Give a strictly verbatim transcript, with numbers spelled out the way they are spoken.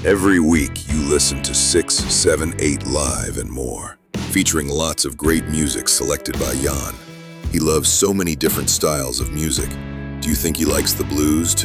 Every week, you listen to six, seven, eight Live and more, featuring lots of great music selected by Jan. He loves so many different styles of music. Do you think he likes the blues too?